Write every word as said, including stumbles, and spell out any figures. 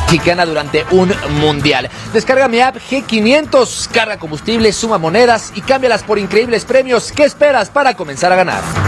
y gana durante un mundial. Descarga mi app G quinientos, carga combustible, suma monedas y cámbialas por increíbles premios. ¿Qué esperas para comenzar a ganar?